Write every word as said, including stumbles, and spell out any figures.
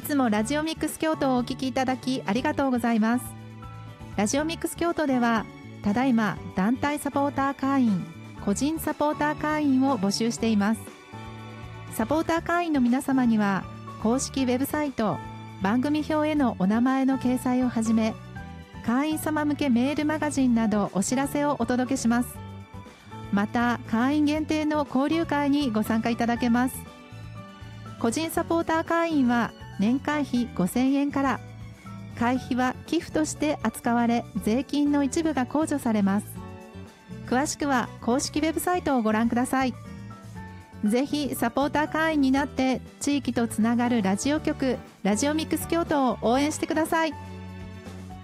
つもラジオミックス京都をお聞きいただきありがとうございます。ラジオミックス京都ではただいま団体サポーター会員、個人サポーター会員を募集しています。サポーター会員の皆様には公式ウェブサイト、番組表へのお名前の掲載をはじめ、会員様向けメールマガジンなどお知らせをお届けします。また会員限定の交流会にご参加いただけます。個人サポーター会員は年会費ごせんえんから、会費は寄付として扱われ、税金の一部が控除されます。詳しくは公式ウェブサイトをご覧ください。ぜひサポーター会員になって地域とつながるラジオ局、ラジオミックス京都を応援してください。